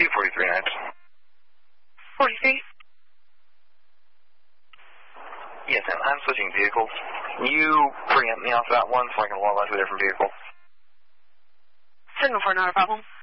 243 Nines. 43? Yes, ma'am. I'm switching vehicles. You preempt me off that one so I can log on to a different vehicle. Signal for not a problem.